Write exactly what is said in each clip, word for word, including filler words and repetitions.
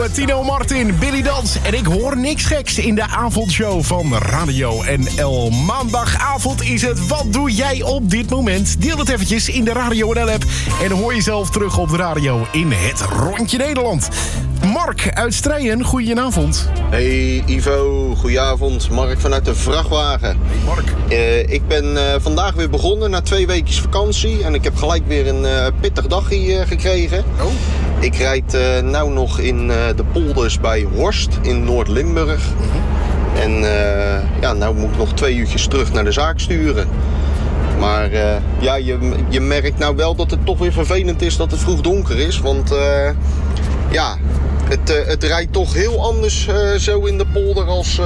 Samen Tino Martin, Billy Dans en ik hoor niks geks in de avondshow van Radio N L. Maandagavond is het. Wat doe jij op dit moment? Deel het eventjes in de Radio N L-app en hoor jezelf terug op de radio in het Rondje Nederland. Mark uit Strijen, goedenavond. Hey Ivo, goedenavond. Mark vanuit de vrachtwagen. Hey Mark. Uh, ik ben uh, vandaag weer begonnen na twee weekjes vakantie. En ik heb gelijk weer een uh, pittig dagje uh, gekregen. Oh. Ik rijd uh, nou nog in uh, de polders bij Horst in Noord-Limburg. Uh-huh. En uh, ja, nou moet ik nog twee uurtjes terug naar de zaak sturen. Maar uh, ja, je, je merkt nou wel dat het toch weer vervelend is dat het vroeg donker is. Want uh, ja... Het, uh, het rijdt toch heel anders uh, zo in de polder als, uh,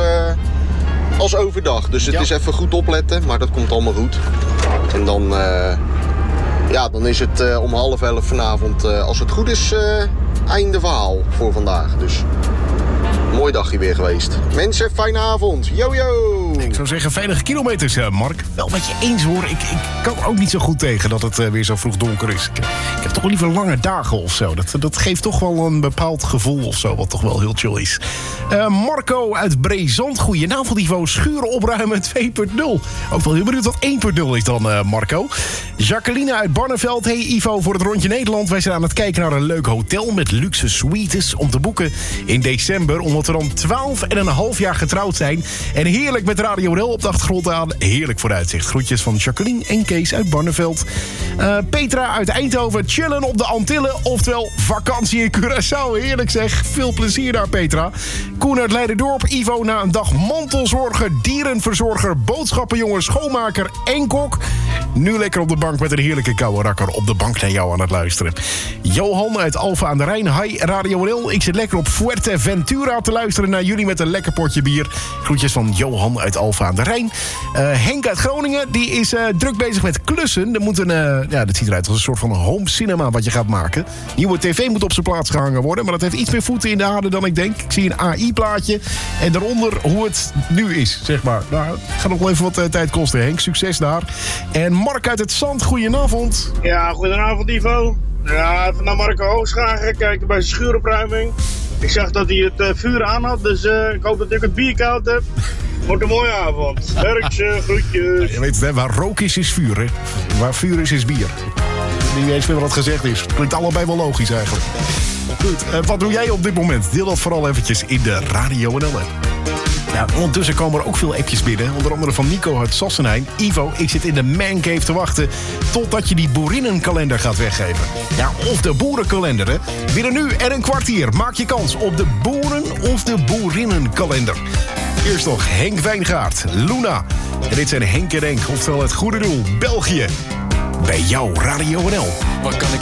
als overdag. Dus het ja. is even goed opletten, maar dat komt allemaal goed. En dan, uh, ja, dan is het uh, om half elf vanavond, uh, als het goed is, uh, einde verhaal voor vandaag. Dus mooi dagje weer geweest. Mensen, fijne avond. Yo, yo! Ik zou zeggen, veilige kilometers, Mark. Wel met je eens hoor. Ik, ik kan er ook niet zo goed tegen dat het uh, weer zo vroeg donker is. Ik, ik heb toch wel liever lange dagen of zo. Dat, dat geeft toch wel een bepaald gevoel of zo, wat toch wel heel chill is. Uh, Marco uit Brezand. Goedenavond, Ivo. Schuren opruimen twee punt nul. Ook wel heel benieuwd wat één punt nul is dan, uh, Marco. Jacqueline uit Barneveld. Hey Ivo, voor het Rondje Nederland. Wij zijn aan het kijken naar een leuk hotel met luxe suites om te boeken in december. Omdat we dan twaalf en een half jaar getrouwd zijn. En heerlijk met Radio N L op de achtergrond aan. Heerlijk vooruitzicht. Groetjes van Jacqueline en Kees uit Barneveld. Uh, Petra uit Eindhoven. Chillen op de Antillen. Oftewel vakantie in Curaçao. Heerlijk zeg. Veel plezier daar, Petra. Koen uit Leiderdorp. Ivo na een dag mantelzorger, dierenverzorger, boodschappenjongen, schoonmaker en kok. Nu lekker op de bank met een heerlijke koude rakker op de bank naar jou aan het luisteren. Johan uit Alphen aan de Rijn. Hi Radio N L. Ik zit lekker op Fuerteventura te luisteren naar jullie met een lekker potje bier. Groetjes van Johan uit Alphen aan de Rijn. Uh, Henk uit Groningen, die is uh, druk bezig met klussen. Er moet een, uh, ja, dat ziet eruit als een soort van home cinema wat je gaat maken. Nieuwe tv moet op zijn plaats gehangen worden, maar dat heeft iets meer voeten in de aarde dan ik denk. Ik zie een A I-plaatje en daaronder hoe het nu is, zeg maar. Nou, het gaat nog wel even wat uh, tijd kosten, Henk. Succes daar. En Mark uit het Zand, goedenavond. Ja, goedenavond Ivo. Ja, even naar Marco Hoogschagen kijken bij zijn schuuropruiming. Ik zag dat hij het uh, vuur aan had, dus uh, ik hoop dat ik het bier koud heb. Wordt een mooie avond. Werkse, groetjes. Ja, je weet het, hè, waar rook is, is vuur. Hè? Waar vuur is, is bier. Niet eens meer wat gezegd is. Het klinkt allebei wel logisch eigenlijk. Goed, uh, wat doe jij op dit moment? Deel dat vooral eventjes in de Radio N L. Ja, ondertussen komen er ook veel appjes binnen. Onder andere van Nico uit Sassenheim. Ivo, ik zit in de mancave te wachten totdat je die boerinnenkalender gaat weggeven. Ja, of de boerenkalender, hè. Binnen nu en een kwartier maak je kans op de boeren- of de boerinnenkalender. Eerst nog Henk Wijngaard, Luna. En dit zijn Henk en Henk, oftewel het goede doel, België. Bij jou, Radio N L. Wat kan ik